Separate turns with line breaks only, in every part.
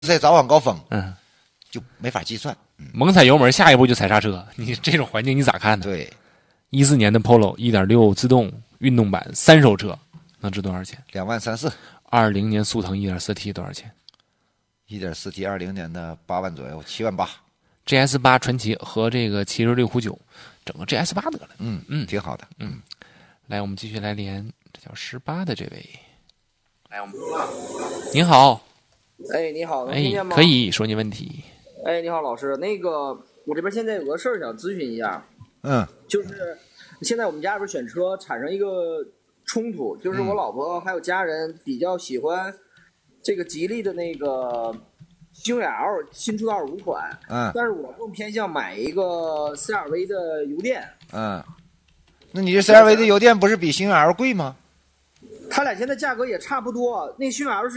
赛早晚高峰，就没法计算。
猛踩油门，下一步就踩刹车，你这种环境你咋看呢？
对
，14年的 Polo 1.6自动运动版3手车能值多少钱
？2万3、4。
20年速腾 1.4T 多少钱
？1.4T 20年的8万左右，7万8。
GS8 传奇和这个76虎9，整个 GS8 得了。
挺好的。
来，我们继续来连，这叫18的这位。来，我们您好。
哎，你好，能听见吗？
可以说你问题。
哎，你好，老师，那个我这边现在有个事儿想咨询一下。就是现在我们家里边选车产生一个冲突，就是我老婆还有家人比较喜欢这个吉利的那个星越 L 新出的25款，但是我更偏向买一个 CR-V 的油电。
那你这 CR-V 的油电不是比星越 L 贵吗？
它俩现在价格也差不多，那星越 L 是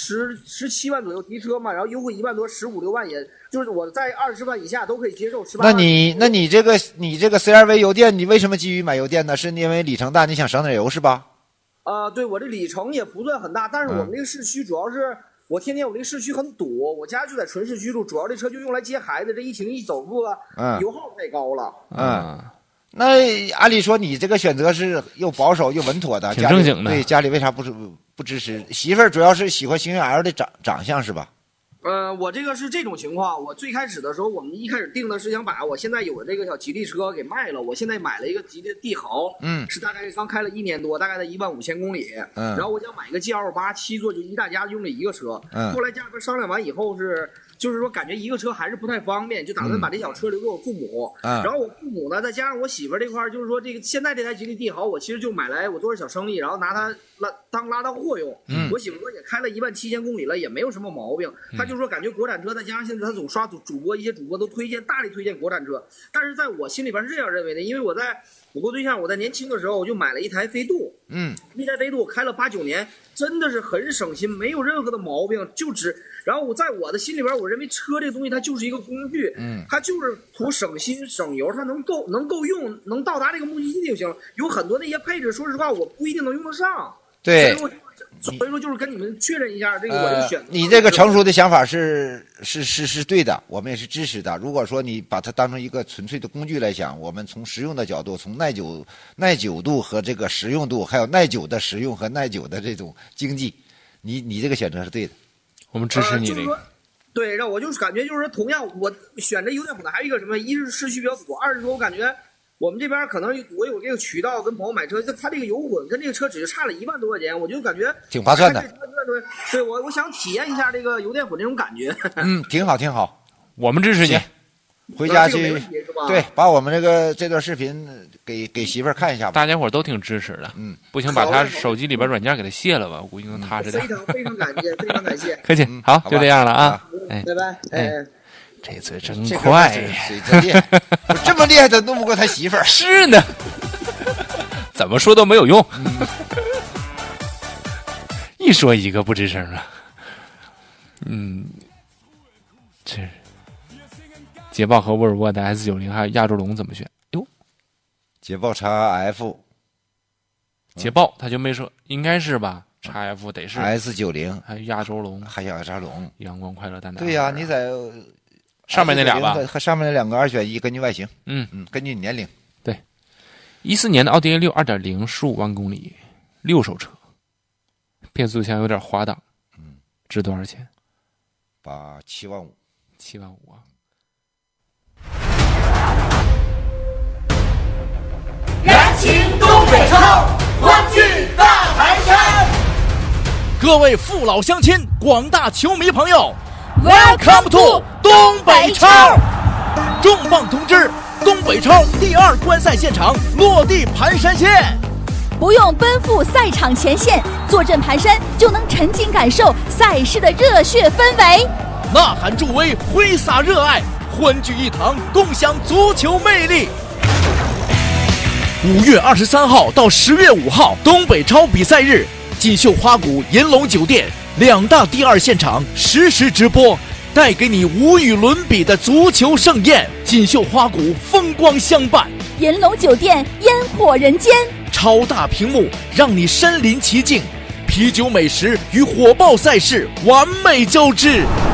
17万左右提车嘛，然后优惠1万多，15、6万，也就是我在20万以下都可以接受。
那你这个 CR-V 油电，你为什么急于买油电呢？是因为里程大，你想省点油是吧？
对，我这里程也不算很大，但是我们这个市区主要是我天天我这个市区很堵，我家就在纯市区住，主要这车就用来接孩子，这一停一走路了，油耗太高了。
那按理说你这个选择是又保守又稳妥的，
挺正经的。
对，家里为啥不支持？媳妇儿主要是喜欢星越 L 的长相是吧？
我这个是这种情况。我最开始的时候，我们一开始定的是想把我现在有的这个小吉利车给卖了。我现在买了一个吉利的帝豪，是大概刚开了1年多，大概在15000公里。然后我想买一个 GL8 7座，就一大家用这一个车。后来家里边商量完以后就是说感觉一个车还是不太方便，就打算把这小车留给我父母。然后我父母呢，再加上我媳妇这块，就是说这个现在这台吉利帝豪，我其实就买来我做点小生意，然后拿它当拉到货用。我媳妇说也开了17000公里了，也没有什么毛病。她就说感觉国产车，再加上现在她总刷主播，一些主播都大力推荐国产车。但是在我心里边是这样认为的，因为我跟我对象，我在年轻的时候我就买了一台飞度。那台飞度我开了8、9年，真的是很省心，没有任何的毛病，然后在我的心里边，我认为车这个东西它就是一个工具，它就是图省心省油，它能够用，能到达这个目的地就行了。有很多那些配置，说实话我不一定能用得上。
对，
所以说就是跟你们确认一下这个我这个选择。
你这个成熟的想法是对的，我们也是支持的。如果说你把它当成一个纯粹的工具来想，我们从实用的角度，从耐久度和这个实用度，还有耐久的实用和耐久的这种经济，你这个选择是对的。
我们支持你这个。
对，让我就是感觉就是说，同样我选这油电混的还有一个什么，一是市区比较堵，二是说我感觉我们这边可能我有这个渠道跟朋友买车，他这个油混跟这个车只是差了1万多块钱，我就感觉
挺划算的。
对，我想体验一下这个油电混这种感觉。
挺好，
我们支持你。
回家去，对，把我们这段视频给媳妇儿看一下吧。
大家伙都挺支持的。不行，把他手机里边软件给他卸了吧，我估计能踏实点。
非常感谢，非常感谢。
客气，好，就这样了啊。
拜拜。
这嘴真快，
嘴真厉害，这么厉害的弄不过他媳妇儿。
是呢，怎么说都没有用。一说一个不吱声啊。这捷豹和沃尔沃的 S90还有亚洲龙怎么选？哟，
捷豹 XF，
捷豹他就没说，应该是吧？XF 得是
S90，
还有亚洲龙，
还有亚洲龙，
阳光快乐蛋蛋。
对呀，你在
上面那俩吧，
和上面那2个2选1，根据外形，根据你年龄。
对，14年的奥迪 A6 2.0 15万公里，6手车，变速箱有点滑档，值多少钱
？7万5。
7万5啊！
燃情东北超，欢聚大盘山。
各位父老乡亲，广大球迷朋友
，Welcome to 东北超。
重磅通知，东北超第2观赛现场落地盘山县。
不用奔赴赛场前线，坐镇盘山就能沉浸感受赛事的热血氛围。
呐喊助威，挥洒热爱，欢聚一堂，共享足球魅力。5月23号到10月5号，东北超比赛日，锦绣花谷、银龙酒店2大第2现场实时直播，带给你无与伦比的足球盛宴。锦绣花谷风光相伴，
银龙酒店烟火人间，
超大屏幕让你身临其境，啤酒美食与火爆赛事完美交织。